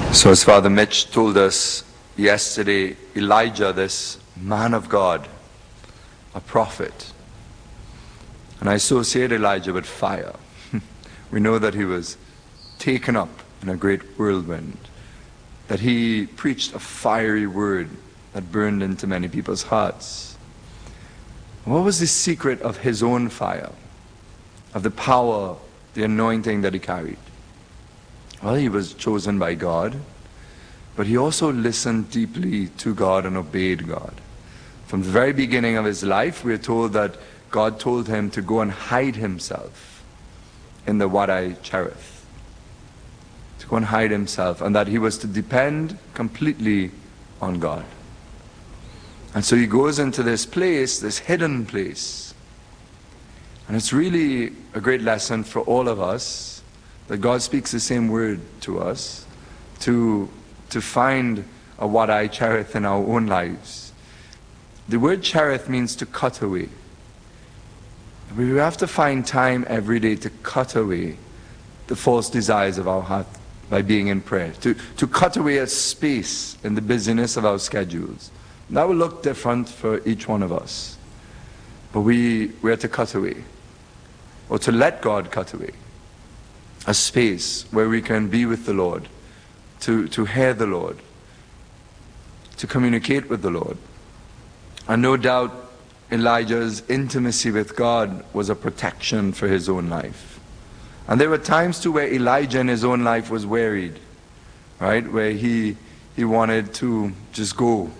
So as Father Mitch told us yesterday, Elijah, this man of God, a prophet, and I associate Elijah with fire. We know that he was taken up in a great whirlwind, that he preached a fiery word that burned into many people's hearts. What was the secret of his own fire, of the power, the anointing that he carried? Well, he was chosen by God, but he also listened deeply to God and obeyed God. From the very beginning of his life, we are told that God told him to go and hide himself in the Wadi Cherith, to go and hide himself, and that he was to depend completely on God. And so he goes into this place, this hidden place, and it's really a great lesson for all of us, that God speaks the same word to us, to find a Wadi Cherith in our own lives. The word Cherith means to cut away. We have to find time every day to cut away the false desires of our heart by being in prayer, to cut away a space in the busyness of our schedules. That will look different for each one of us, but we are to cut away, or to let God cut away a space where we can be with the Lord, to hear the Lord, to communicate with the Lord. And no doubt Elijah's intimacy with God was a protection for his own life. And there were times too where Elijah in his own life was wearied, right? Where he wanted to just go.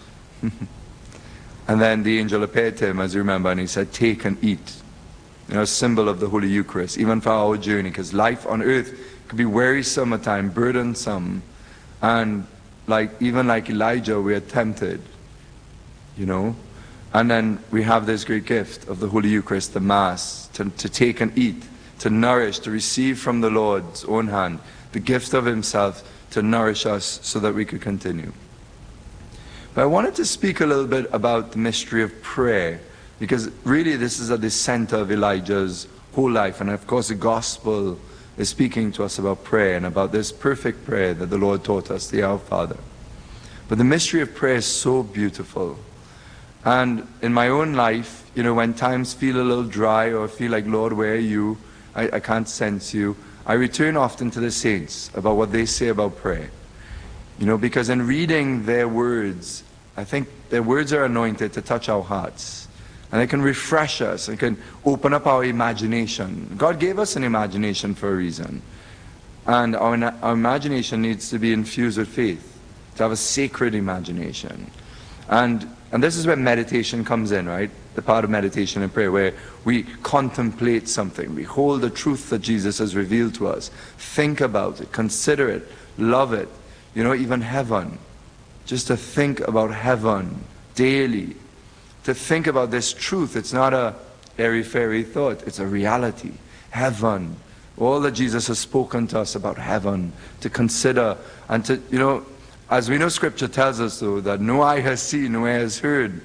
And then the angel appeared to him, as you remember, and he said, "Take and eat." You know, a symbol of the Holy Eucharist, even for our journey, because life on earth could be wearisome at times, burdensome, and even like Elijah, we are tempted, you know. And then we have this great gift of the Holy Eucharist, the Mass, to take and eat, to nourish, to receive from the Lord's own hand, the gift of himself to nourish us so that we could continue. But I wanted to speak a little bit about the mystery of prayer, because really this is at the center of Elijah's whole life. And of course the gospel is speaking to us about prayer and about this perfect prayer that the Lord taught us, the Our Father. But the mystery of prayer is so beautiful. And in my own life, you know, when times feel a little dry or feel like, Lord, where are you? I can't sense you. I return often to the saints about what they say about prayer. You know, because in reading their words, I think their words are anointed to touch our hearts. And it can refresh us. It can open up our imagination. God gave us an imagination for a reason. And our imagination needs to be infused with faith, to have a sacred imagination. And this is where meditation comes in, right? The part of meditation and prayer, where we contemplate something. We hold the truth that Jesus has revealed to us. Think about it, consider it, love it. You know, even heaven. Just to think about heaven daily. To think about this truth. It's not a airy-fairy thought. It's a reality. Heaven. All that Jesus has spoken to us about heaven. To consider and to, you know, as we know Scripture tells us though, that no eye has seen, no ear has heard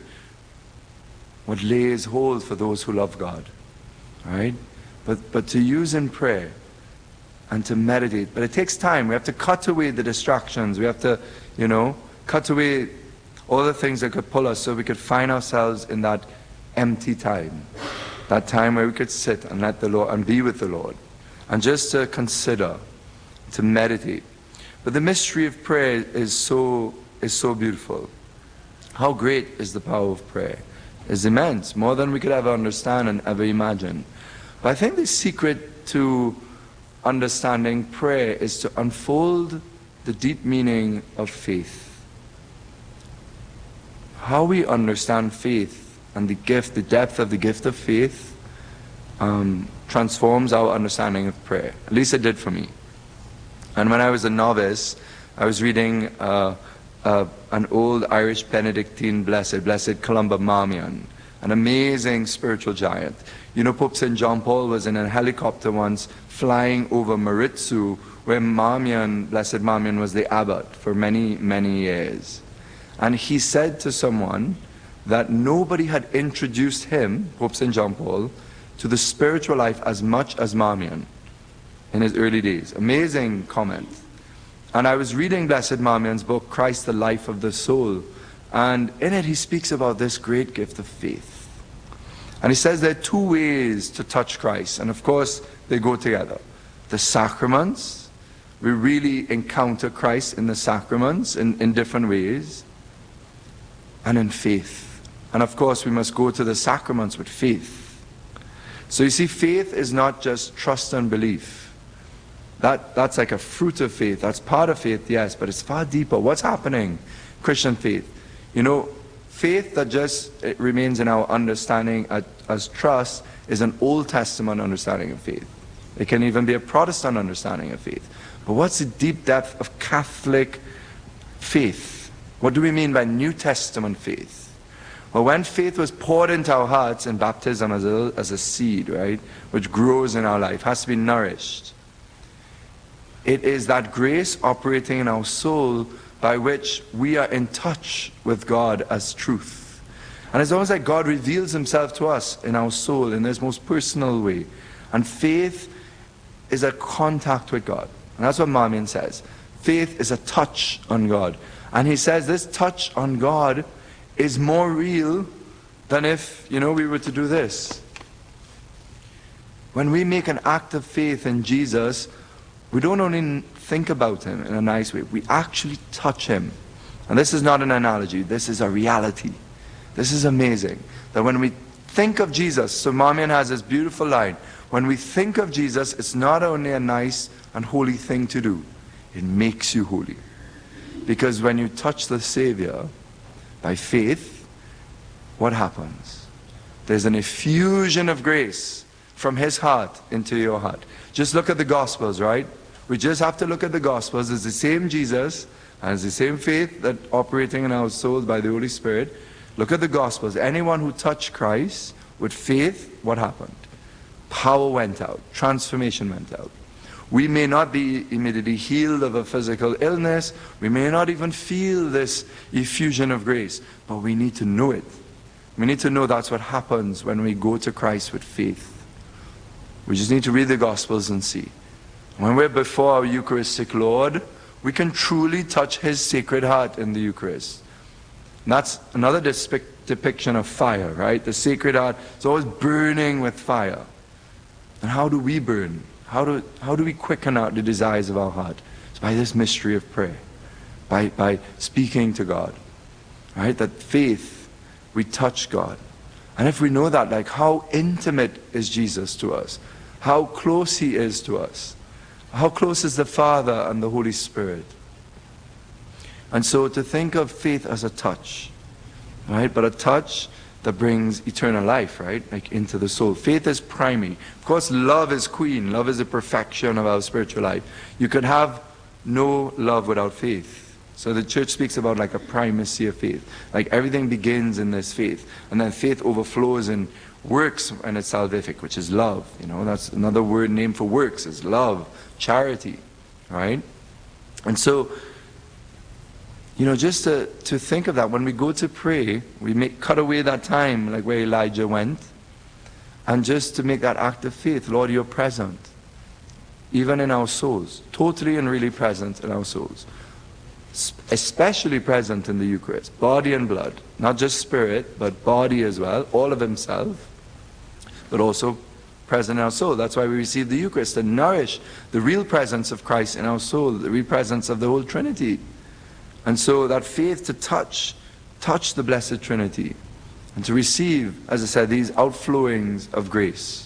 what lays hold for those who love God. Right? But to use in prayer and to meditate. But it takes time. We have to cut away the distractions. We have to, you know, cut away all the things that could pull us so we could find ourselves in that empty time. That time where we could sit and let the Lord and be with the Lord. And just to consider, to meditate. But the mystery of prayer is so beautiful. How great is the power of prayer? It's immense, more than we could ever understand and ever imagine. But I think the secret to understanding prayer is to unfold the deep meaning of faith. How we understand faith and the depth of the gift of faith transforms our understanding of prayer. At least it did for me. And when I was a novice, I was reading an old Irish Benedictine Blessed Columba Marmion, an amazing spiritual giant. You know, Pope St. John Paul was in a helicopter once flying over Maritzu, where Marmion, Blessed Marmion, was the abbot for many, many years. And he said to someone that nobody had introduced him, Pope St. John Paul, to the spiritual life as much as Marmion in his early days. Amazing comment. And I was reading Blessed Marmion's book, Christ, the Life of the Soul. And in it he speaks about this great gift of faith. And he says there are two ways to touch Christ. And of course, they go together. The sacraments. We really encounter Christ in the sacraments in different ways. And in faith. And of course, we must go to the sacraments with faith. So you see, faith is not just trust and belief. That's like a fruit of faith. That's part of faith, yes, but it's far deeper. What's happening? Christian faith. You know, faith that just remains in our understanding as trust is an Old Testament understanding of faith. It can even be a Protestant understanding of faith. But what's the deep depth of Catholic faith? What do we mean by New Testament faith? Well, when faith was poured into our hearts in baptism as a seed, right, which grows in our life, has to be nourished. It is that grace operating in our soul by which we are in touch with God as truth. And it's almost like God reveals himself to us in our soul in this most personal way. And faith is a contact with God. And that's what Marmion says. Faith is a touch on God. And he says this touch on God is more real than if, we were to do this. When we make an act of faith in Jesus, we don't only think about him in a nice way, we actually touch him. And this is not an analogy, this is a reality. This is amazing. That when we think of Jesus, so Marmion has this beautiful line, when we think of Jesus, it's not only a nice and holy thing to do, it makes you holy. Because when you touch the Savior, by faith, what happens? There's an effusion of grace from his heart into your heart. Just look at the Gospels, right? We just have to look at the Gospels. It's the same Jesus, and it's the same faith that operating in our souls by the Holy Spirit. Look at the Gospels. Anyone who touched Christ with faith, what happened? Power went out. Transformation went out. We may not be immediately healed of a physical illness. We may not even feel this effusion of grace. But we need to know it. We need to know that's what happens when we go to Christ with faith. We just need to read the Gospels and see. When we're before our Eucharistic Lord, we can truly touch his sacred heart in the Eucharist. And that's another depiction of fire, right? The sacred heart is always burning with fire. And how do we burn? How do we quicken out the desires of our heart? It's by this mystery of prayer. By speaking to God. Right? That faith, we touch God. And if we know that, like how intimate is Jesus to us? How close he is to us? How close is the Father and the Holy Spirit? And so to think of faith as a touch. Right? But a touch that brings eternal life, right? Like into the soul. Faith is primary. Of course, love is queen. Love is the perfection of our spiritual life. You could have no love without faith. So the church speaks about like a primacy of faith. Like everything begins in this faith. And then faith overflows in works and it's salvific, which is love. That's another word name for works is love, charity, right? And so, just to think of that, when we go to pray, we cut away that time, like where Elijah went, and just to make that act of faith. Lord, you're present, even in our souls, totally and really present in our souls, especially present in the Eucharist, body and blood, not just spirit, but body as well, all of himself, but also present in our soul. That's why we receive the Eucharist, to nourish the real presence of Christ in our soul, the real presence of the whole Trinity. And so that faith to touch the Blessed Trinity and to receive, as I said, these outflowings of grace.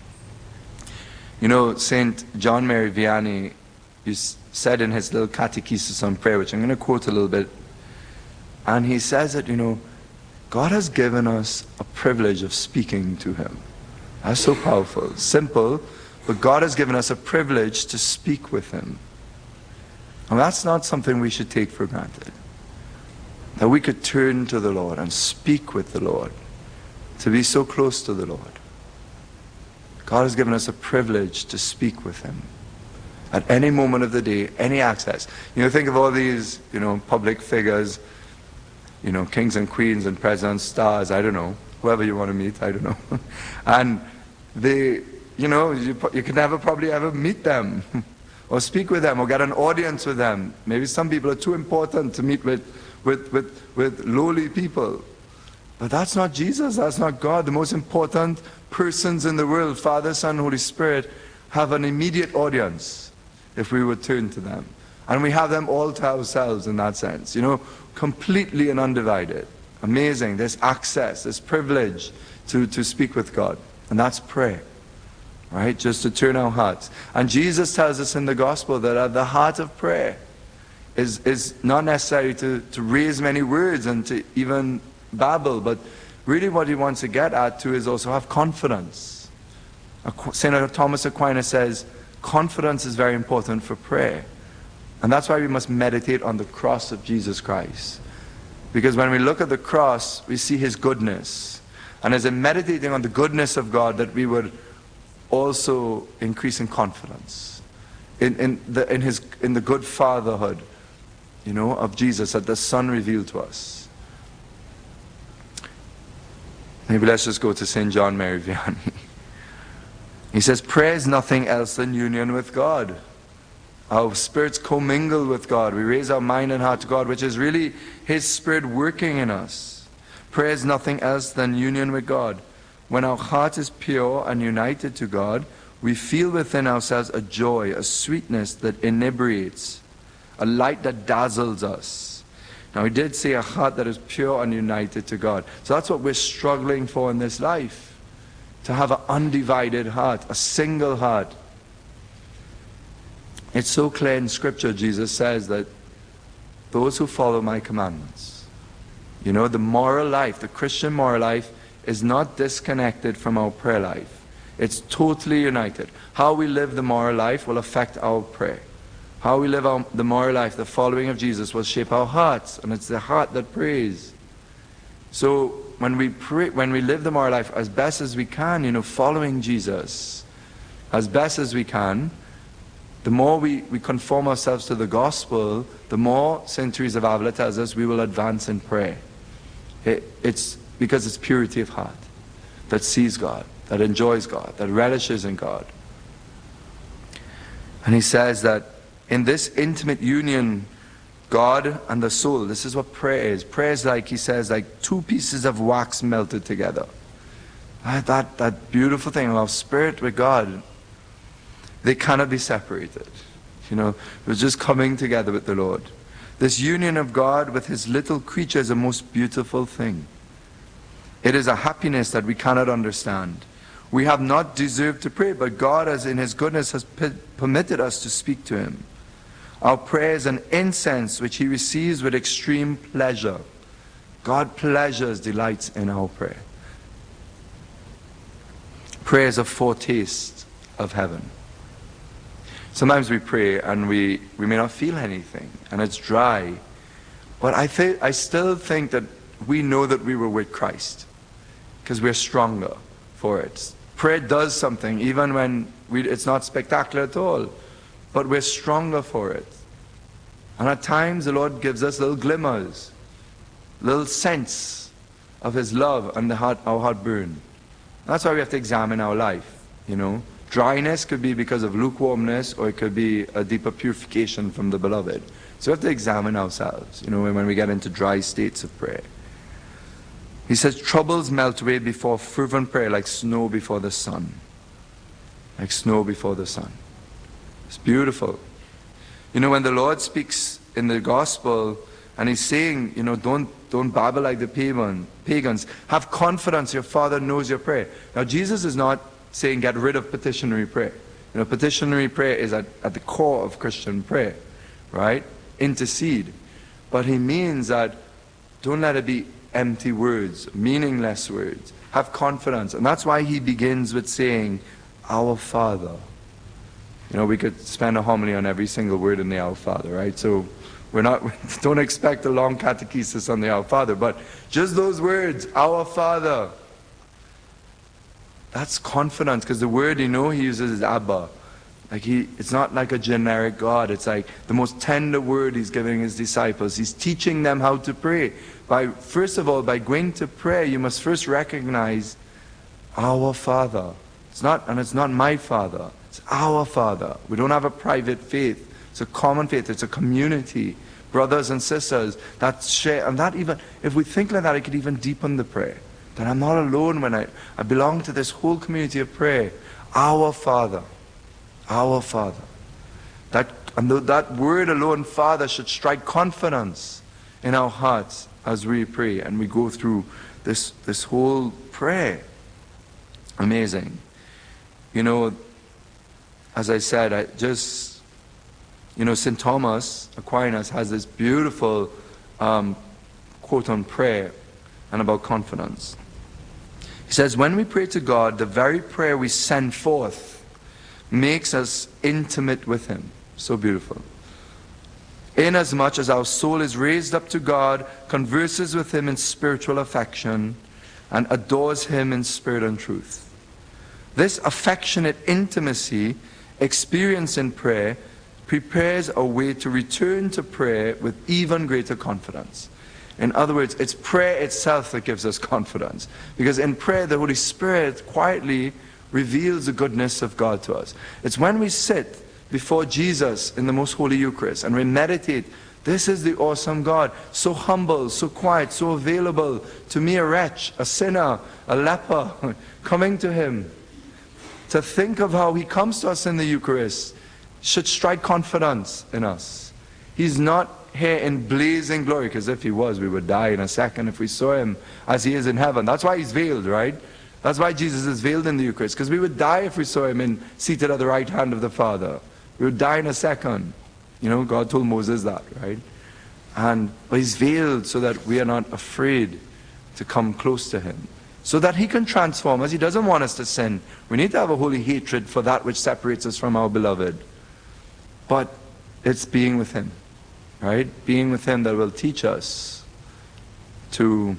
St. John Mary Vianney said in his little catechesis on prayer, which I'm going to quote a little bit, and he says that, God has given us a privilege of speaking to him. That's so powerful. Simple, but God has given us a privilege to speak with him. And that's not something we should take for granted. That we could turn to the Lord and speak with the Lord. To be so close to the Lord. God has given us a privilege to speak with him. At any moment of the day, any access. Think of all these, public figures, kings and queens and presidents, stars, I don't know. Whoever you want to meet, I don't know. And they, you can never probably ever meet them. or speak with them, or get an audience with them. Maybe some people are too important to meet with lowly people. But that's not Jesus, that's not God. The most important persons in the world, Father, Son, Holy Spirit, have an immediate audience if we would turn to them. And we have them all to ourselves in that sense, completely and undivided. Amazing, this access, this privilege to speak with God. And that's prayer, right? Just to turn our hearts. And Jesus tells us in the gospel that at the heart of prayer is not necessary to raise many words and to even babble, but really what he wants to get at too is also have confidence. St. Thomas Aquinas says, confidence is very important for prayer. And that's why we must meditate on the cross of Jesus Christ. Because when we look at the cross, we see his goodness. And as in meditating on the goodness of God, that we would also increase in confidence in the good fatherhood, of Jesus that the Son revealed to us. Maybe let's just go to St. John Mary Vianney. He says, prayer is nothing else than union with God. Our spirits commingle with God. We raise our mind and heart to God, which is really his Spirit working in us. Prayer is nothing else than union with God. When our heart is pure and united to God, we feel within ourselves a joy, a sweetness that inebriates, a light that dazzles us. Now he did say a heart that is pure and united to God. So that's what we're struggling for in this life. To have an undivided heart, a single heart. It's so clear in Scripture, Jesus says that those who follow my commandments, the moral life, the Christian moral life is not disconnected from our prayer life. It's totally united. How we live the moral life will affect our prayer. How we live the moral life, the following of Jesus, will shape our hearts, and it's the heart that prays. So when we pray, when we live the moral life as best as we can, following Jesus as best as we can, the more we conform ourselves to the gospel, the more St. Teresa of Avila tells us we will advance in prayer. It's because it's purity of heart that sees God, that enjoys God, that relishes in God. And he says that in this intimate union, God and the soul, this is what prayer is. Prayer is like, he says, like two pieces of wax melted together. That beautiful thing of our spirit with God, they cannot be separated. We're just coming together with the Lord. This union of God with his little creature is a most beautiful thing. It is a happiness that we cannot understand. We have not deserved to pray, but God, as in his goodness, has permitted us to speak to him. Our prayer is an incense which he receives with extreme pleasure. God pleasures, delights in our prayer. Prayer is a foretaste of heaven. Sometimes we pray and we may not feel anything, and it's dry. But I still think that we know that we were with Christ, because we're stronger for it. Prayer does something, even when it's not spectacular at all, but we're stronger for it. And at times the Lord gives us little glimmers, little sense of his love, and our heart burn. That's why we have to examine our life, Dryness could be because of lukewarmness, or it could be a deeper purification from the beloved. So we have to examine ourselves, when we get into dry states of prayer. He says, troubles melt away before fervent prayer like snow before the sun. Like snow before the sun. It's beautiful. When the Lord speaks in the gospel, and he's saying, don't babble like the pagans. Have confidence, your Father knows your prayer. Now Jesus is not saying get rid of petitionary prayer. Petitionary prayer is at the core of Christian prayer, right? Intercede. But he means that don't let it be empty words, meaningless words. Have confidence. And that's why he begins with saying, Our Father. We could spend a homily on every single word in the Our Father, right? So don't expect a long catechesis on the Our Father, but just those words, Our Father. That's confidence, because the word he uses is Abba. It's not like a generic God. It's like the most tender word he's giving his disciples. He's teaching them how to pray. First of all, by going to pray, you must first recognize our Father. It's not my Father. It's our Father. We don't have a private faith. It's a common faith. It's a community. Brothers and sisters that share. And that even, if we think like that, it could even deepen the prayer. That I'm not alone when I belong to this whole community of prayer. Our Father. Our Father. That word alone, Father, should strike confidence in our hearts as we pray and we go through this whole prayer. Amazing. You know, as I said, St. Thomas Aquinas has this beautiful quote on prayer and about confidence. He says, when we pray to God, the very prayer we send forth makes us intimate with Him. So beautiful. Inasmuch as our soul is raised up to God, converses with Him in spiritual affection, and adores Him in spirit and truth. This affectionate intimacy experienced in prayer prepares a way to return to prayer with even greater confidence. In other words, it's prayer itself that gives us confidence. Because in prayer, the Holy Spirit quietly reveals the goodness of God to us. It's when we sit before Jesus in the most holy Eucharist and we meditate, this is the awesome God, so humble, so quiet, so available to me, a wretch, a sinner, a leper, coming to Him. To think of how He comes to us in the Eucharist should strike confidence in us. He's not here in blazing glory, because if He was, we would die in a second if we saw Him as He is in heaven. That's why He's veiled, right? That's why Jesus is veiled in the Eucharist, because we would die if we saw Him seated at the right hand of the Father. We would die in a second. You know, God told Moses that, right? But He's veiled so that we are not afraid to come close to Him. So that He can transform us. He doesn't want us to sin. We need to have a holy hatred for that which separates us from our beloved. But it's being with Him, right? Being with Him that will teach us to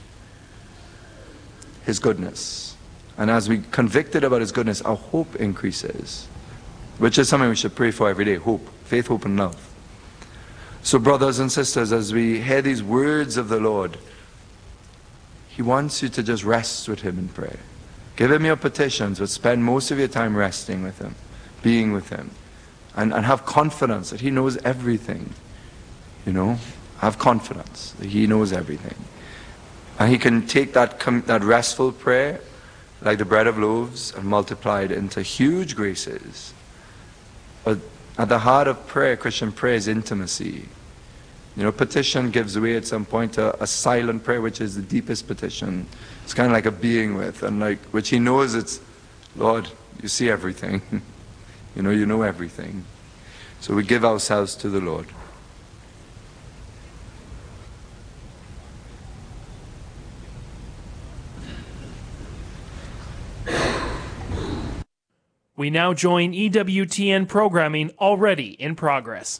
His goodness. And as we convicted about His goodness, our hope increases. Which is something we should pray for every day. Hope. Faith, hope, and love. So brothers and sisters, as we hear these words of the Lord, He wants you to just rest with Him in prayer. Give Him your petitions, but spend most of your time resting with Him, being with Him. And have confidence that He knows everything. You know? Have confidence that He knows everything. And He can take that restful prayer, like the bread of loaves, and multiply it into huge graces. But at the heart of prayer, Christian prayer, is intimacy. You know, petition gives way at some point to a silent prayer, which is the deepest petition. It's kind of like a being with, and which He knows it's, Lord, you see everything. You know everything. So we give ourselves to the Lord. We now join EWTN programming already in progress.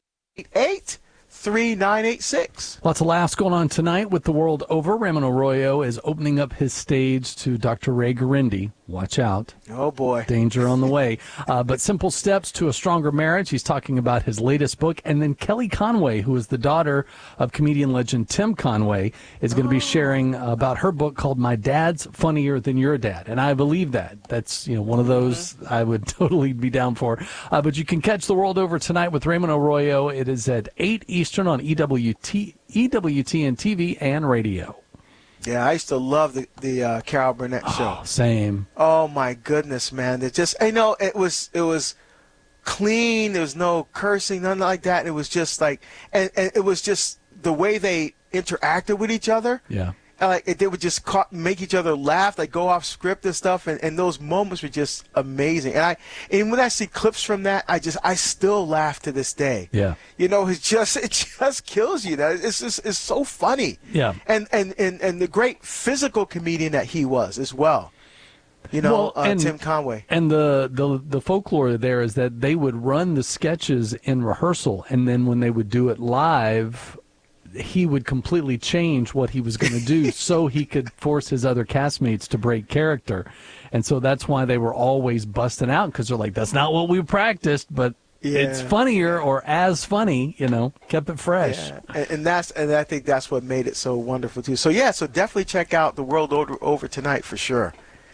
3986. Lots of laughs going on tonight with the world over. Raymond Arroyo is opening up his stage to Dr. Ray Garindi. Watch out. Oh, boy. Danger on the way. But Simple Steps to a Stronger Marriage. He's talking about his latest book. And then Kelly Conway, who is the daughter of comedian legend Tim Conway, is going to be sharing about her book called My Dad's Funnier Than Your Dad. And I believe that. That's one of those I would totally be down for. But you can catch the world over tonight with Raymond Arroyo. It is at 8 Eastern on EWTN TV and radio. Yeah, I used to love the Carol Burnett show. Same. Oh my goodness, man! It just, it was clean. There was no cursing, nothing like that. It was just like, and it was just the way they interacted with each other. Yeah. They would just make each other laugh, like go off script and stuff, and those moments were just amazing. And when I see clips from that, I still laugh to this day. Yeah. It just kills you. It's so funny. Yeah. And the great physical comedian that he was as well. Tim Conway. And the folklore there is that they would run the sketches in rehearsal, and then when they would do it live, he would completely change what he was going to do so he could force his other castmates to break character. And so that's why they were always busting out, because they're like, that's not what we practiced, but it's funnier or as funny, kept it fresh. Yeah. And I think that's what made it so wonderful too. So so definitely check out The World Over tonight for sure.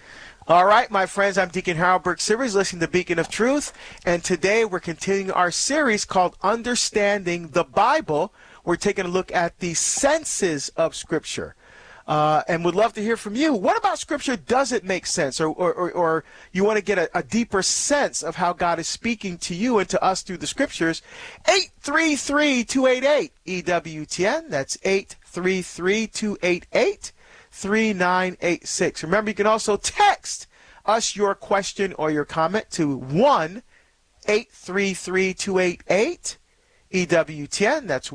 All right, my friends, I'm Deacon Harold Burke Sivers, listening to Beacon of Truth, and today we're continuing our series called Understanding the Bible. We're taking a look at the senses of Scripture, and would love to hear from you. What about Scripture doesn't make sense, or you want to get a deeper sense of how God is speaking to you and to us through the Scriptures? 833-288 EWTN. That's 833-288-3986. Remember, you can also text us your question or your comment to 1-833-288-EWTN. That's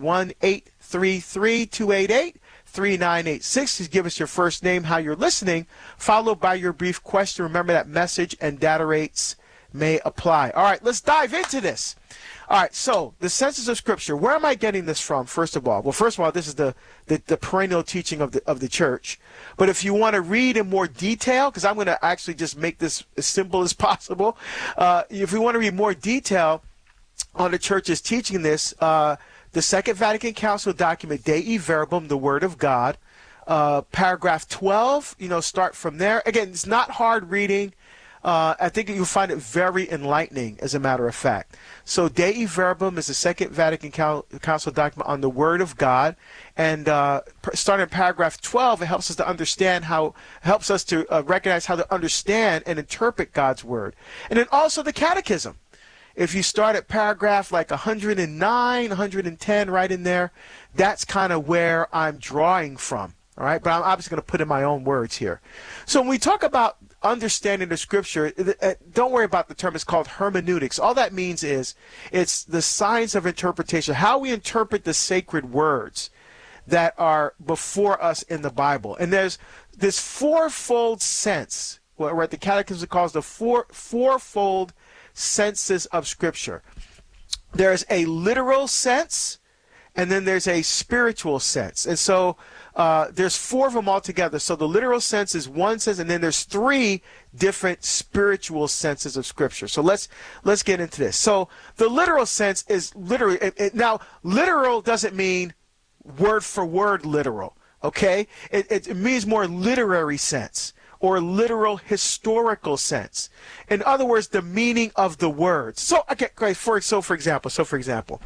1-833-288-3986. Just give us your first name, how you're listening, followed by your brief question. Remember that message and data rates may apply. All right, let's dive into this. All right, so the senses of Scripture. Where am I getting this from, first of all? Well, first of all, this is the perennial teaching of the church. But if you want to read in more detail, because I'm going to actually just make this as simple as possible. If you want to read more detail on the church's teaching this, the Second Vatican Council document, Dei Verbum, the Word of God, paragraph 12, start from there. Again, it's not hard reading. I think you'll find it very enlightening, as a matter of fact. So Dei Verbum is the Second Vatican Council document on the Word of God. And starting in paragraph 12, it helps us to understand helps us to recognize how to understand and interpret God's Word. And then also the Catechism. If you start at paragraph like 109, 110, right in there, that's kind of where I'm drawing from. All right, but I'm obviously going to put in my own words here. So when we talk about understanding the Scripture, don't worry about the term. It's called hermeneutics. All that means is it's the science of interpretation, how we interpret the sacred words that are before us in the Bible. And there's this fourfold sense, what the Catechism calls the fourfold senses of Scripture. There's a literal sense, and then there's a spiritual sense. And so there's four of them altogether. So the literal sense is one sense, and then there's three different spiritual senses of Scripture. So let's get into this. So the literal sense is literally, now literal doesn't mean word for word literal, okay? It means more literary sense or literal historical sense. In other words, the meaning of the words. So, okay, great. For example,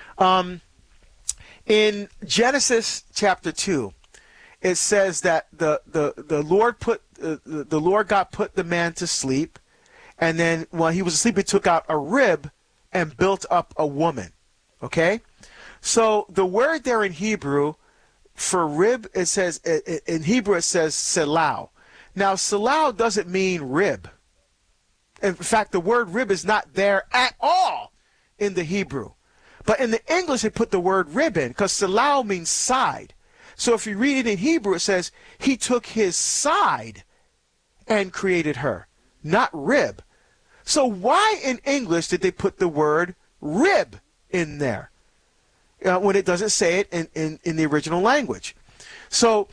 in Genesis chapter 2, it says that the Lord God put the man to sleep, and then while he was asleep, he took out a rib and built up a woman. Okay, so the word there in Hebrew for rib, it says in Hebrew it says selau. Now selau doesn't mean rib. In fact, the word rib is not there at all in the Hebrew. But in the English, they put the word rib in because selau means side. So if you read it in Hebrew, it says he took his side and created her, not rib. So why in English did they put the word rib in there when it doesn't say it in the original language? So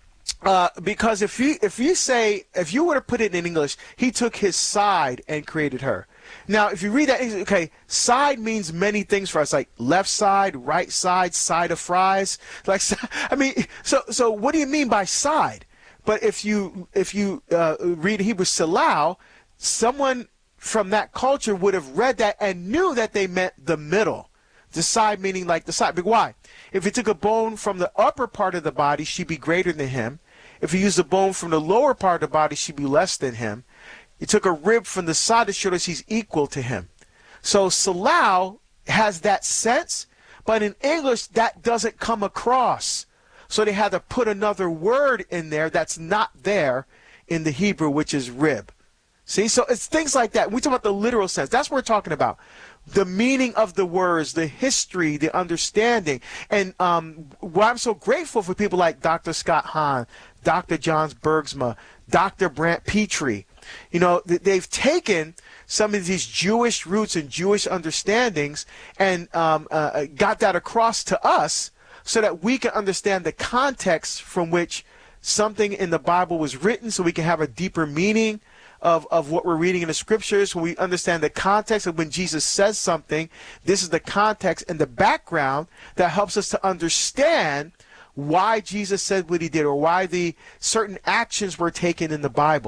because if you were to put it in English, he took his side and created her. Now, if you read that, okay, side means many things for us, like left side, right side of fries. Like, I mean, so what do you mean by side? But if you read Hebrew selau, someone from that culture would have read that and knew that they meant the middle. The side meaning like the side. But why? If he took a bone from the upper part of the body, she'd be greater than him. If he used a bone from the lower part of the body, she'd be less than him. He took a rib from the side to show us he's equal to him. So selau has that sense, but in English that doesn't come across. So they had to put another word in there that's not there in the Hebrew, which is rib. See, so it's things like that. We talk about the literal sense. That's what we're talking about. The meaning of the words, the history, the understanding. And why I'm so grateful for people like Dr. Scott Hahn, Dr. John Bergsma, Dr. Brant Petrie. You know, they've taken some of these Jewish roots and Jewish understandings and got that across to us so that we can understand the context from which something in the Bible was written, so we can have a deeper meaning of what we're reading in the Scriptures. When we understand the context of when Jesus says something, this is the context and the background that helps us to understand why Jesus said what he did or why the certain actions were taken in the Bible.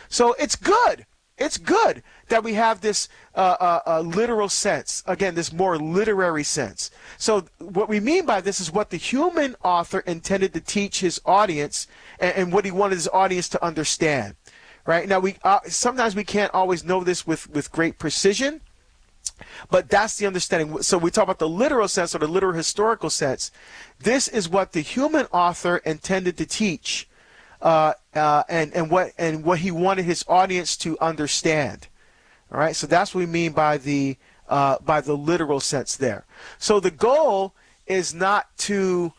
So it's good. It's good that we have this literal sense. Again, this more literary sense. So what we mean by this is what the human author intended to teach his audience and what he wanted his audience to understand. Right? Now, sometimes we can't always know this with great precision, but that's the understanding. So we talk about the literal sense or the literal historical sense. This is what the human author intended to teach. And what he wanted his audience to understand. All right, so that's what we mean by the literal sense there. So the goal is not to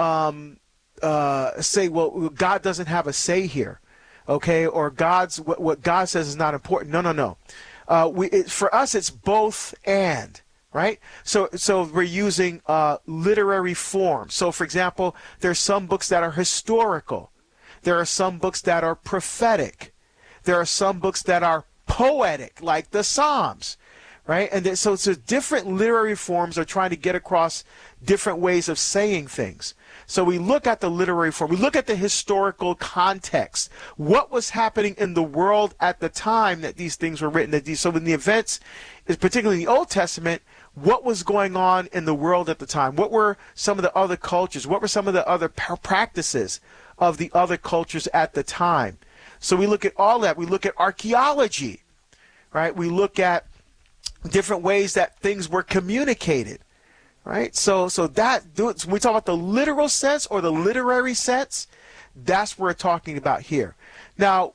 say, well, God doesn't have a say here, okay, or what God says is not important. No. For us, it's both and. Right? So we're using literary form. So, for example, there's some books that are historical. There are some books that are prophetic. There are some books that are poetic, like the Psalms, right? And so different literary forms are trying to get across different ways of saying things. So we look at the literary form. We look at the historical context. What was happening in the world at the time that these things were written? So in the events, particularly in the Old Testament, what was going on in the world at the time? What were some of the other cultures? What were some of the other practices of the other cultures at the time? So we look at all that. We look at archaeology, right? We look at different ways that things were communicated, right? So when we talk about the literal sense or the literary sense, that's what we're talking about here. Now,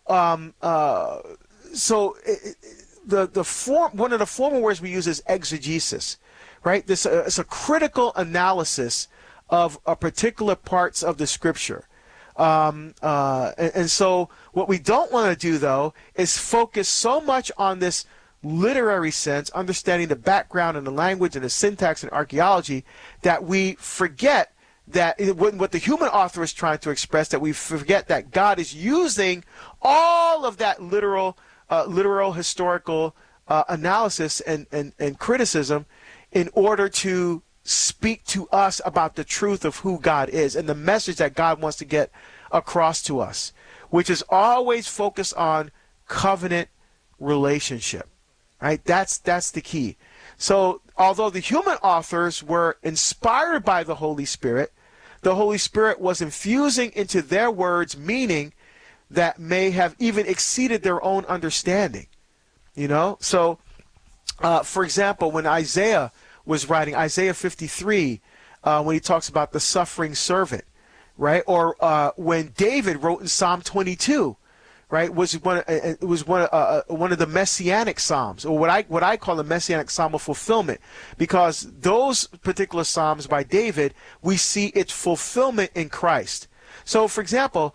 the form, one of the formal words we use is exegesis, right? This it's a critical analysis of particular parts of the Scripture. And so what we don't want to do, though, is focus so much on this literary sense, understanding the background and the language and the syntax and archaeology, that we forget that what the human author is trying to express, that we forget that God is using all of that literal historical analysis and criticism in order to speak to us about the truth of who God is and the message that God wants to get across to us, which is always focused on covenant relationship, right? That's the key. So although the human authors were inspired by the Holy Spirit was infusing into their words meaning that may have even exceeded their own understanding, So, for example, when Isaiah was writing Isaiah 53, when he talks about the suffering servant, right? Or when David wrote in Psalm 22, right? It was one of the messianic psalms, or what I call the messianic psalm of fulfillment, because those particular psalms by David, we see its fulfillment in Christ. So, for example,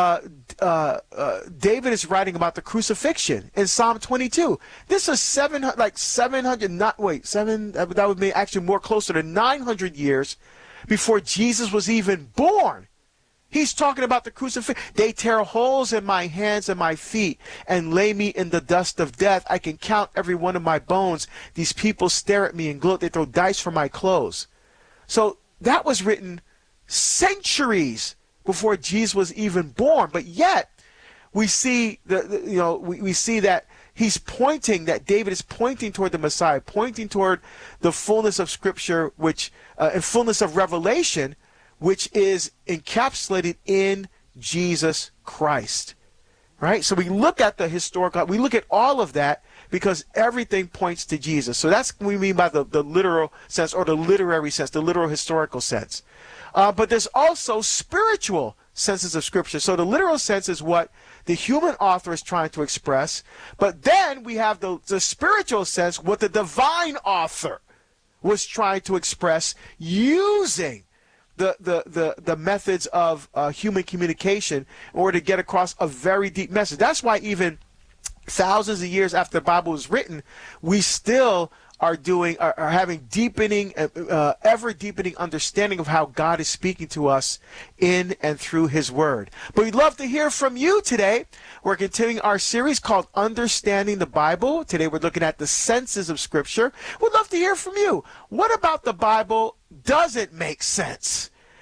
David is writing about the crucifixion in Psalm 22. This is 700, that would be actually more closer to 900 years before Jesus was even born. He's talking about the crucifixion. They tear holes in my hands and my feet and lay me in the dust of death. I can count every one of my bones. These people stare at me and gloat. They throw dice for my clothes. So that was written centuries before Jesus was even born. But yet we see we see that that David is pointing toward the Messiah, pointing toward the fullness of Scripture, and fullness of revelation, which is encapsulated in Jesus Christ, right? So we look at the historical, we look at all of that because everything points to Jesus. So that's what we mean by the literal sense or the literary sense, the literal historical sense. But there's also spiritual senses of Scripture. So the literal sense is what the human author is trying to express. But then we have the spiritual sense, what the divine author was trying to express using the methods of human communication in order to get across a very deep message. That's why even thousands of years after the Bible was written, we still are having deepening, ever deepening understanding of how God is speaking to us in and through His Word. But we'd love to hear from you today. We're continuing our series called Understanding the Bible. Today we're looking at the senses of Scripture. We'd love to hear from you. What about the Bible doesn't make sense?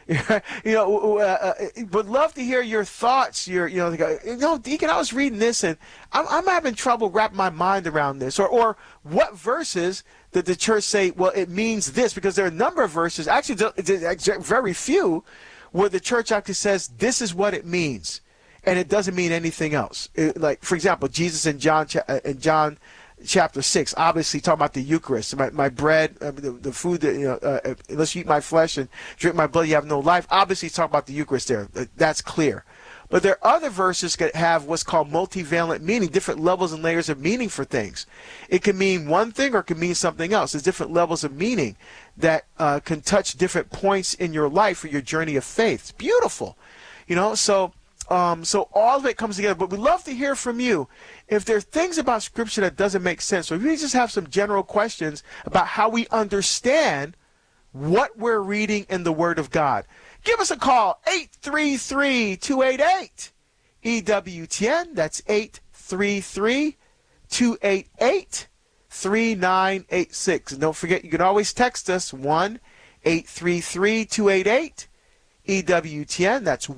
Would love to hear your thoughts. Deacon, I was reading this and I'm having trouble wrapping my mind around this. Or what verses did the church say, well, it means this? Because there are a number of verses, actually very few, where the church actually says this is what it means, and it doesn't mean anything else. Like, for example, Jesus in John chapter 6, obviously talking about the Eucharist, my bread, the food that, unless you eat my flesh and drink my blood, you have no life. Obviously, he's talking about the Eucharist there. That's clear. But there are other verses that have what's called multivalent meaning, different levels and layers of meaning for things. It can mean one thing or it can mean something else. There's different levels of meaning that can touch different points in your life or your journey of faith. It's beautiful. So all of it comes together. But we'd love to hear from you. If there are things about Scripture that doesn't make sense, or if you just have some general questions about how we understand what we're reading in the Word of God, give us a call, 833-288-EWTN. That's 833-288-3986. And don't forget, you can always text us, 1-833-288-EWTN. That's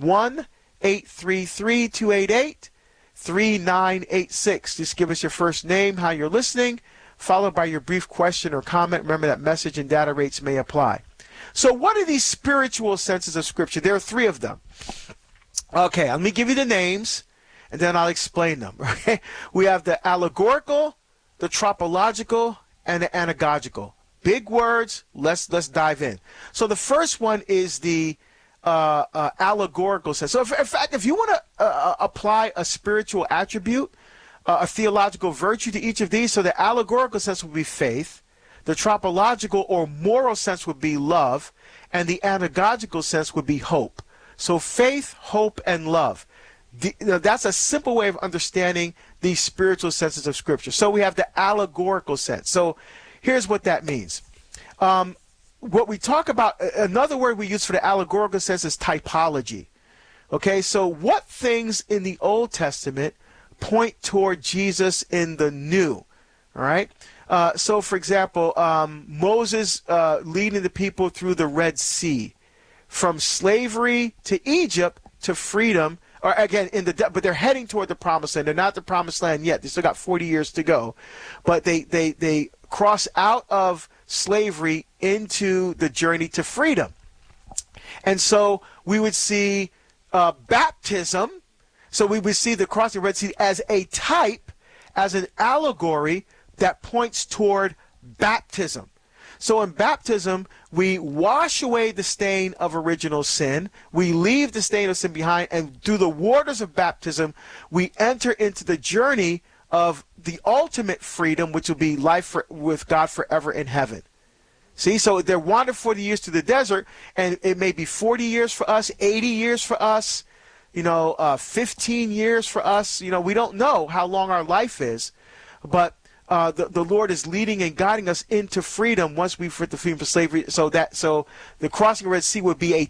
1-833-288-3986. Just give us your first name, how you're listening, followed by your brief question or comment. Remember that message and data rates may apply. So what are these spiritual senses of Scripture? There are three of them. Okay, let me give you the names, and then I'll explain them. Okay, we have the allegorical, the tropological, and the anagogical. Big words. Let's dive in. So the first one is the allegorical sense. So in fact, if you want to apply a spiritual attribute, a theological virtue to each of these, so the allegorical sense would be faith, the tropological or moral sense would be love, and the anagogical sense would be hope. So faith, hope, and love. That's a simple way of understanding these spiritual senses of Scripture. So we have the allegorical sense. So here's what that means. What we talk about, another word we use for the allegorical sense is typology. Okay, so what things in the Old Testament point toward Jesus in the New? All right. So, for example, Moses leading the people through the Red Sea, from slavery to Egypt to freedom, or again, but they're heading toward the Promised Land. They're not the Promised Land yet. They still got 40 years to go. But they cross out of slavery into the journey to freedom. And so we would see baptism. So we would see the crossing of the Red Sea as a type, as an allegory that points toward baptism. So in baptism, we wash away the stain of original sin. We leave the stain of sin behind, and through the waters of baptism, we enter into the journey of the ultimate freedom, which will be life with God forever in heaven. See, so they're wandered 40 years through the desert, and it may be 40 years for us, 80 years for us, 15 years for us. We don't know how long our life is, but the Lord is leading and guiding us into freedom once we've freed the freedom from slavery. So the crossing of the Red Sea would be a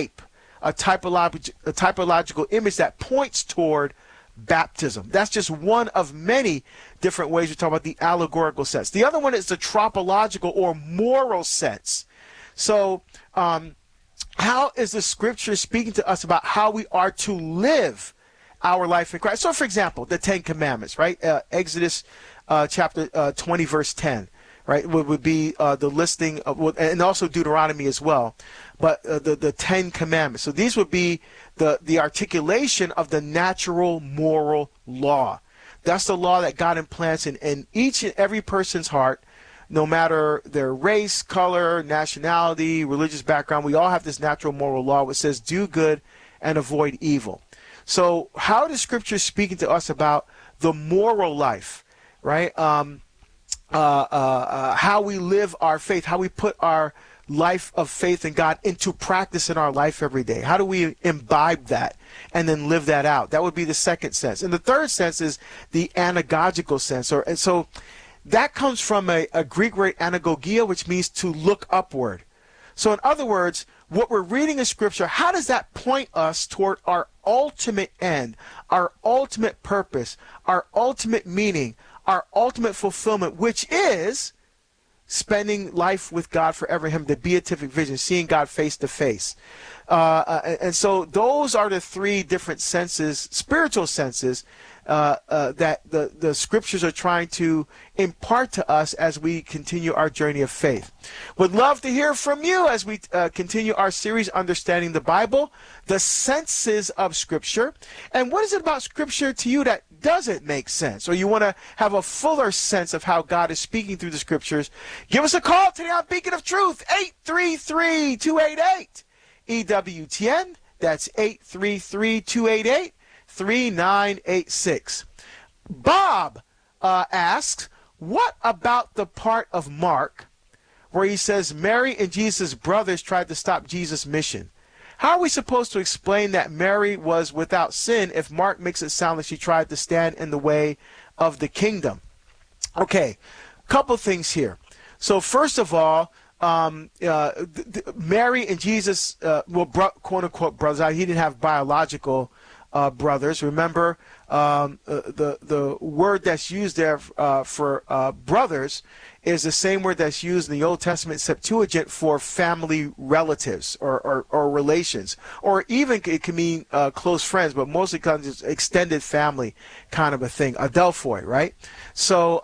typological image that points toward baptism. That's just one of many different ways we talk about the allegorical sense. The other one is the tropological or moral sense. So how is the Scripture speaking to us about how we are to live our life in Christ? So, for example, the Ten Commandments, right? Exodus chapter 20, verse 10, right, would be the listing of, and also Deuteronomy as well, but the Ten Commandments. So these would be the articulation of the natural moral law. That's the law that God implants in each and every person's heart, no matter their race, color, nationality, religious background. We all have this natural moral law which says do good and avoid evil. So how is Scripture speaking to us about the moral life? Right? How we live our faith, how we put our life of faith in God into practice in our life every day. How do we imbibe that and then live that out? That would be the second sense. And the third sense is the anagogical sense. And so that comes from a Greek word anagogia, which means to look upward. So in other words, what we're reading in Scripture, how does that point us toward our ultimate end, our ultimate purpose, our ultimate meaning, our ultimate fulfillment, which is spending life with God forever, him, the beatific vision, seeing God face to face. And so those are the three different senses, spiritual senses, that the scriptures are trying to impart to us as we continue our journey of faith. Would love to hear from you as we continue our series, Understanding the Bible, the senses of Scripture. And what is it about Scripture to you that doesn't make sense, or you want to have a fuller sense of how God is speaking through the Scriptures? Give us a call today on Beacon of Truth, 833-288-EWTN. That's 833-288-3986. Bob asks, what about the part of Mark where he says Mary and Jesus' brothers tried to stop Jesus' mission? How are we supposed to explain that Mary was without sin if Mark makes it sound like she tried to stand in the way of the kingdom? Okay, couple things here. So first of all, Mary and Jesus, quote-unquote brothers, he didn't have biological brothers. Remember, the word that's used there for brothers is the same word that's used in the Old Testament Septuagint for family relatives or relations, or even it can mean close friends, but mostly comes as extended family kind of a thing, adelphoi, right? So,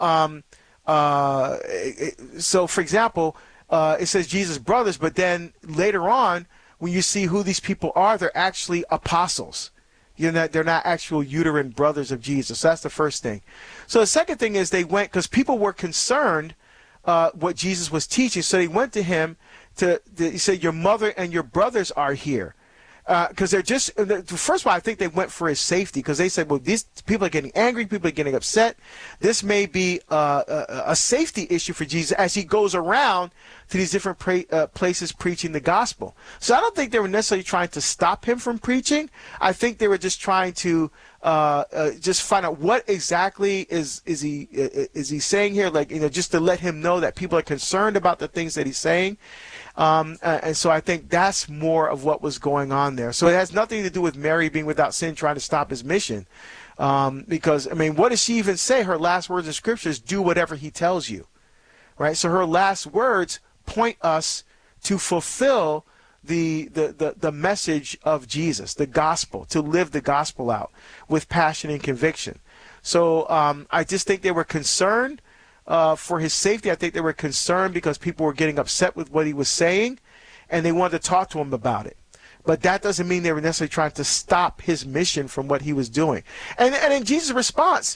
so for example, it says Jesus' brothers, but then later on, when you see who these people are, they're actually apostles. They're not actual uterine brothers of Jesus. So that's the first thing. So the second thing is they went, because people were concerned what Jesus was teaching, so they went to him he said, your mother and your brothers are here. Because they're just, first of all, I think they went for his safety, because they said, well, these people are getting angry, people are getting upset. This may be a safety issue for Jesus as he goes around to these different places preaching the gospel. So I don't think they were necessarily trying to stop him from preaching. I think they were just trying to just find out what exactly is he saying here, like, just to let him know that people are concerned about the things that he's saying. And so I think that's more of what was going on there. So it has nothing to do with Mary being without sin, trying to stop his mission. Because, I mean, what does she even say? Her last words in Scripture is, do whatever he tells you. Right? So her last words point us to fulfill the message of Jesus, the gospel, to live the gospel out with passion and conviction. So I just think they were concerned for his safety. I think they were concerned because people were getting upset with what he was saying, and they wanted to talk to him about it. But that doesn't mean they were necessarily trying to stop his mission from what he was doing. And in Jesus' response,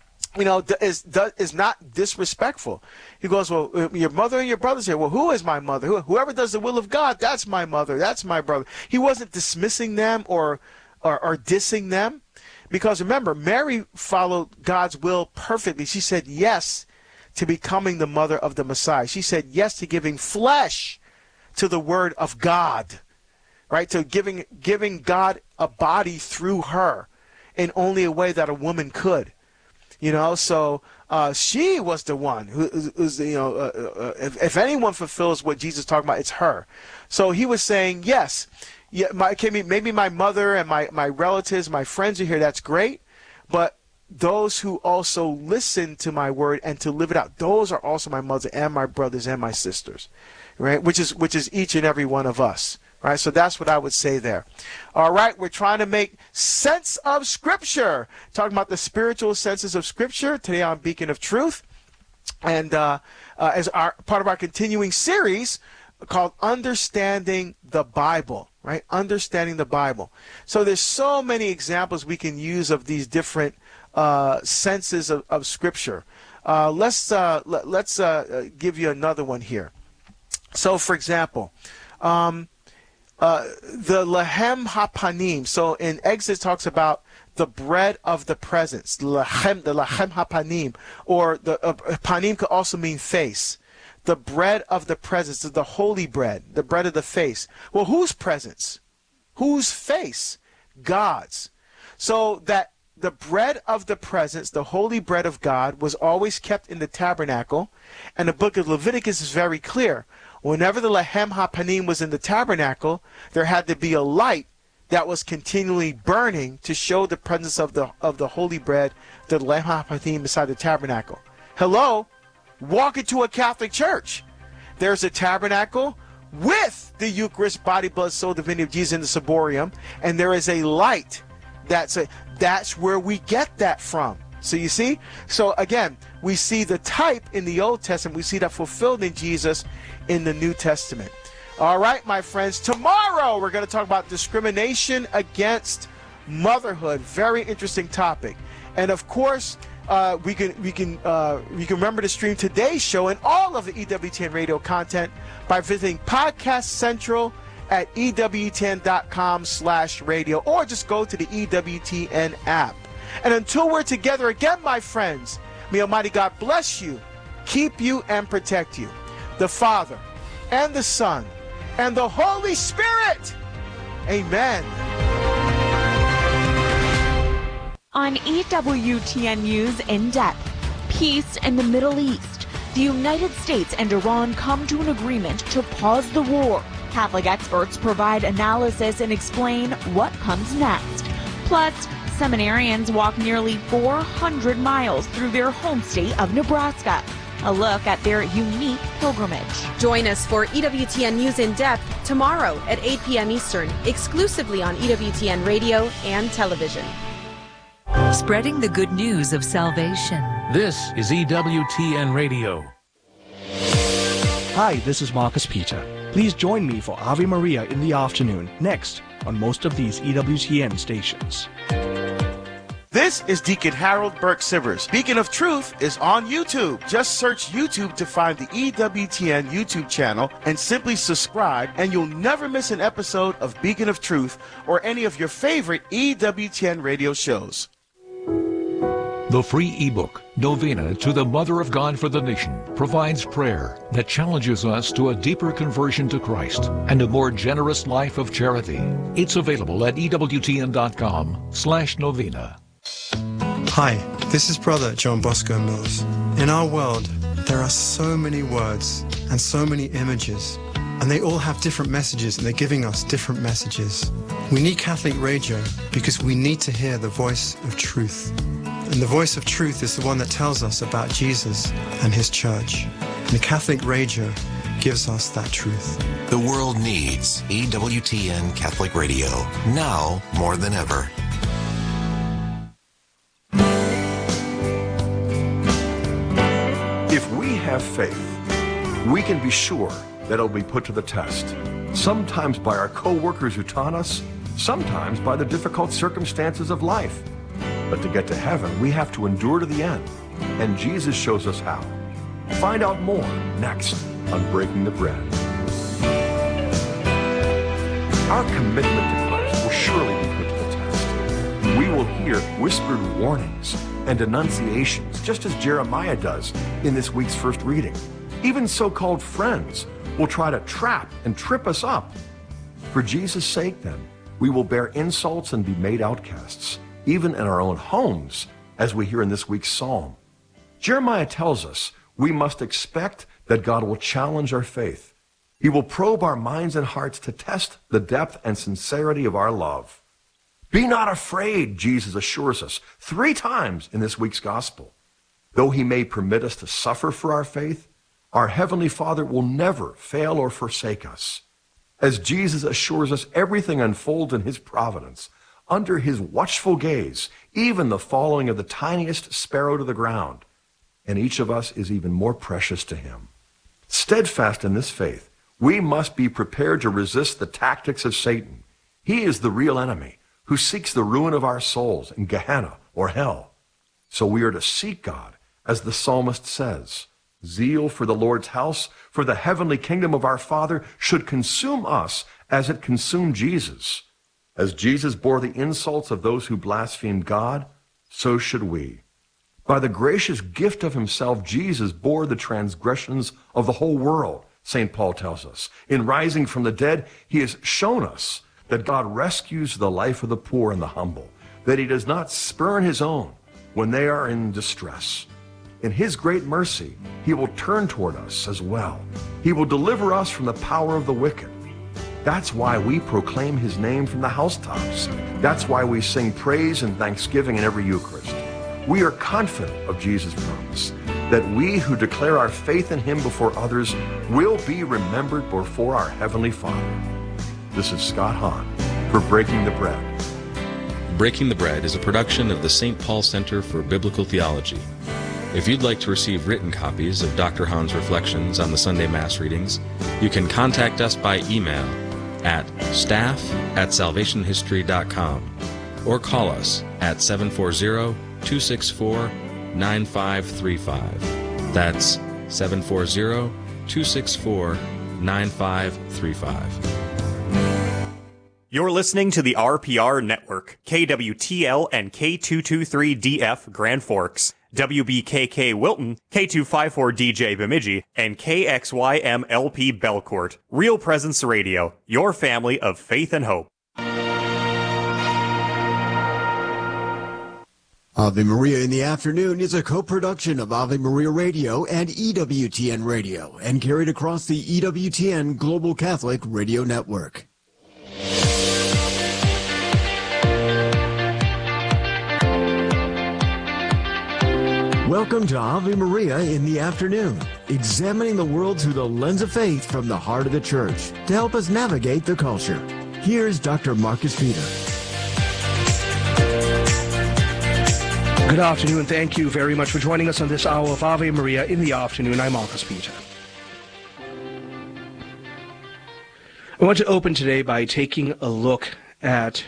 is not disrespectful. He goes, well, your mother and your brothers here. Well, who is my mother? Whoever does the will of God, that's my mother, that's my brother. He wasn't dismissing them or dissing them, because remember, Mary followed God's will perfectly. She said yes to becoming the mother of the Messiah. She said yes to giving flesh to the word of God, right? To giving God a body through her in only a way that a woman could. So she was the one who's if anyone fulfills what Jesus is talking about, it's her. So he was saying, yes, maybe my mother and my relatives, my friends are here, that's great, but those who also listen to my word and to live it out, those are also my mother and my brothers and my sisters, right? Which is each and every one of us, right? So that's what I would say there. All right, we're trying to make sense of Scripture, talking about the spiritual senses of Scripture today on Beacon of Truth, and as part of our continuing series called Understanding the Bible, right? Understanding the Bible. So there's so many examples we can use of these different senses of Scripture. Let's give you another one here. So, for example, the Lahem HaPanim. So in Exodus talks about the bread of the presence, the Lahem HaPanim, or the Panim could also mean face. The bread of the presence is the holy bread, the bread of the face. Well, whose presence? Whose face? God's. So that the bread of the presence, the holy bread of God, was always kept in the tabernacle. And the book of Leviticus is very clear. Whenever the Lahem HaPanim was in the tabernacle, there had to be a light that was continually burning to show the presence of the holy bread, the Lahem HaPanim, beside the tabernacle. Hello? walk into a Catholic church. There's a tabernacle with the Eucharist, body, blood, soul, divinity of Jesus in the ciborium, and there is a light. That's where we get that from. So you see? So again, we see the type in the Old Testament. We see that fulfilled in Jesus in the New Testament. All right, my friends. Tomorrow we're going to talk about discrimination against motherhood. Very interesting topic. And of course, you can remember to stream today's show and all of the EWTN radio content by visiting Podcast Central at EWTN.com/radio, or just go to the EWTN app. And until we're together again, my friends, may Almighty God bless you, keep you, and protect you. The Father, and the Son, and the Holy Spirit. Amen. On EWTN News In Depth, peace in the Middle East. The United States and Iran come to an agreement to pause the war. Catholic experts provide analysis and explain what comes next. Plus, seminarians walk nearly 400 miles through their home state of Nebraska. A look at their unique pilgrimage. Join us for EWTN News In Depth tomorrow at 8 p.m. Eastern, exclusively on EWTN Radio and television. Spreading the good news of salvation. This is EWTN Radio. Hi, this is Marcus Peter. Please join me for Ave Maria in the afternoon, next on most of these EWTN stations. This is Deacon Harold Burke Sivers. Beacon of Truth is on YouTube. Just search YouTube to find the EWTN YouTube channel and simply subscribe, and you'll never miss an episode of Beacon of Truth or any of your favorite EWTN radio shows. The free ebook, Novena to the Mother of God for the Nation, provides prayer that challenges us to a deeper conversion to Christ and a more generous life of charity. It's available at EWTN.com/novena. Hi, this is Brother John Bosco Mills. In our world, there are so many words and so many images, and they all have different messages, and they're giving us different messages. We need Catholic radio because we need to hear the voice of truth. And the voice of truth is the one that tells us about Jesus and his church. And Catholic radio gives us that truth. The world needs EWTN Catholic Radio, now more than ever. If we have faith, we can be sure that it'll be put to the test. Sometimes by our co-workers who taunt us, sometimes by the difficult circumstances of life. But to get to heaven, we have to endure to the end. And Jesus shows us how. Find out more next on Breaking the Bread. Our commitment to Christ will surely be put to the test. We will hear whispered warnings and denunciations, just as Jeremiah does in this week's first reading. Even so-called friends will try to trap and trip us up. For Jesus' sake, then, we will bear insults and be made outcasts, even in our own homes, as we hear in this week's psalm. Jeremiah tells us we must expect that God will challenge our faith. He will probe our minds and hearts to test the depth and sincerity of our love. Be not afraid, Jesus assures us 3 times in this week's gospel. Though he may permit us to suffer for our faith, our Heavenly Father will never fail or forsake us. As Jesus assures us, everything unfolds in his providence, under his watchful gaze, even the falling of the tiniest sparrow to the ground. And each of us is even more precious to him. Steadfast in this faith, we must be prepared to resist the tactics of Satan. He is the real enemy who seeks the ruin of our souls in Gehenna or hell. So we are to seek God, as the psalmist says. Zeal for the Lord's house, for the heavenly kingdom of our Father, should consume us as it consumed Jesus. As Jesus bore the insults of those who blasphemed God, so should we. By the gracious gift of himself, Jesus bore the transgressions of the whole world, St. Paul tells us. In rising from the dead, he has shown us that God rescues the life of the poor and the humble, that he does not spurn his own when they are in distress. In his great mercy, he will turn toward us as well. He will deliver us from the power of the wicked. That's why we proclaim his name from the housetops. That's why we sing praise and thanksgiving in every Eucharist. We are confident of Jesus' promise that we who declare our faith in him before others will be remembered before our Heavenly Father. This is Scott Hahn for Breaking the Bread. Breaking the Bread is a production of the St. Paul Center for Biblical Theology. If you'd like to receive written copies of Dr. Hahn's reflections on the Sunday Mass readings, you can contact us by email at staff@salvationhistory.com or call us at 740-264-9535. That's 740-264-9535. You're listening to the RPR Network, KWTL and K223DF Grand Forks, WBKK Wilton, K254DJ Bemidji, and KXYMLP Belcourt. Real Presence Radio, your family of faith and hope. Ave Maria in the Afternoon is a co-production of Ave Maria Radio and EWTN Radio and carried across the EWTN Global Catholic Radio Network. Welcome to Ave Maria in the Afternoon, examining the world through the lens of faith from the heart of the Church to help us navigate the culture. Here's Dr. Marcus Peter. Good afternoon. Thank you very much for joining us on this hour of Ave Maria in the Afternoon. I'm Marcus Peter. I want to open today by taking a look at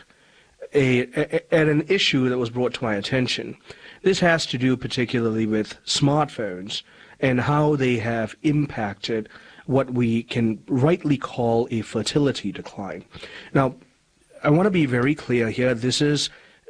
an issue that was brought to my attention. This has to do particularly with smartphones and how they have impacted what we can rightly call a fertility decline. Now, I want to be very clear here. This is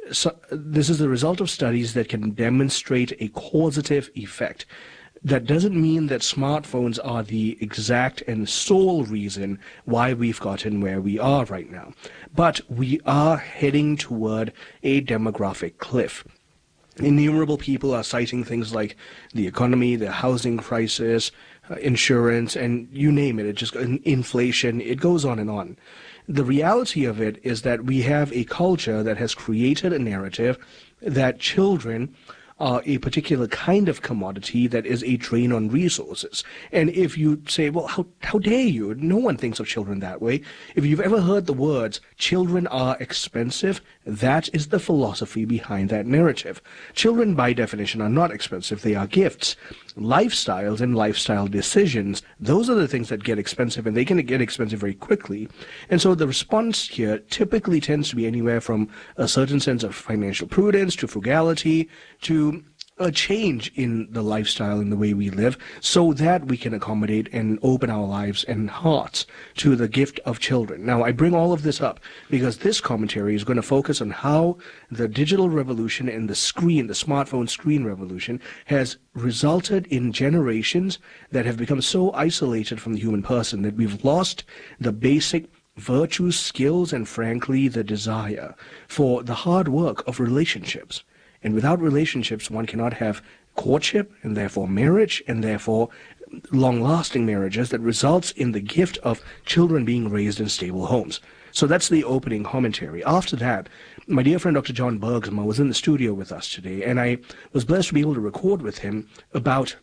the result of studies that can demonstrate a causative effect. That doesn't mean that smartphones are the exact and sole reason why we've gotten where we are right now. But we are heading toward a demographic cliff. Innumerable people are citing things like the economy, the housing crisis, insurance, and you name it. Inflation, it goes on and on. The reality of it is that we have a culture that has created a narrative that children are a particular kind of commodity that is a drain on resources. And if you say, well, how dare you? No one thinks of children that way. If you've ever heard the words, children are expensive, that is the philosophy behind that narrative. Children, by definition, are not expensive. They are gifts. Lifestyles and lifestyle decisions, those are the things that get expensive, and they can get expensive very quickly. And so the response here typically tends to be anywhere from a certain sense of financial prudence to frugality to a change in the lifestyle and the way we live so that we can accommodate and open our lives and hearts to the gift of children. Now, I bring all of this up because this commentary is going to focus on how the digital revolution and the smartphone screen revolution has resulted in generations that have become so isolated from the human person that we've lost the basic virtues, skills, and frankly, the desire for the hard work of relationships. And without relationships, one cannot have courtship, and therefore marriage, and therefore long-lasting marriages that results in the gift of children being raised in stable homes. So that's the opening commentary. After that, my dear friend Dr. John Bergsma was in the studio with us today, and I was blessed to be able to record with him about,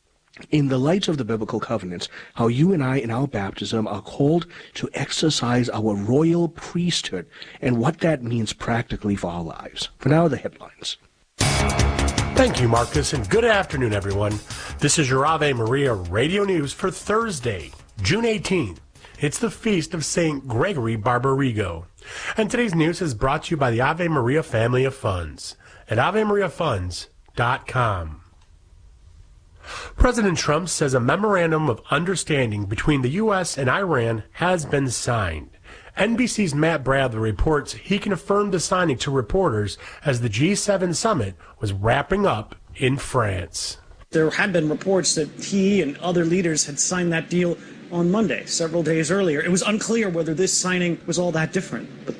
in the light of the biblical covenants, how you and I in our baptism are called to exercise our royal priesthood and what that means practically for our lives. For now, the headlines. Thank you, Marcus, and good afternoon, everyone. This is your Ave Maria Radio News for Thursday, June 18th. It's the feast of St. Gregory Barbarigo. And today's news is brought to you by the Ave Maria family of funds at AveMariaFunds.com. President Trump says a memorandum of understanding between the U.S. and Iran has been signed. NBC's Matt Bradley reports he confirmed the signing to reporters as the G7 summit was wrapping up in France. There had been reports that he and other leaders had signed that deal on Monday, several days earlier. It was unclear whether this signing was all that different. But